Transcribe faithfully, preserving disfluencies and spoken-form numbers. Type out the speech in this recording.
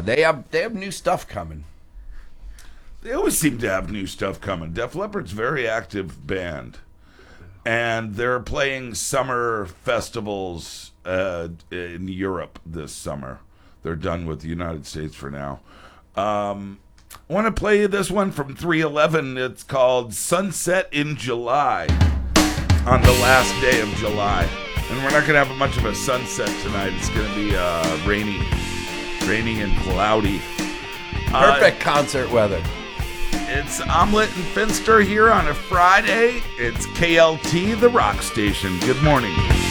they have they have new stuff coming. They always seem to have new stuff coming. Def Leppard's a very active band. And they're playing summer festivals uh, in Europe this summer. They're done with the United States for now. Um, I want to play you this one from three eleven. It's called Sunset in July, on the last day of July. And we're not going to have much of a sunset tonight. It's going to be uh, rainy, rainy and cloudy. Perfect Uh, concert weather. It's Omelet and Finster here on a Friday. It's K L T, the rock station. Good morning.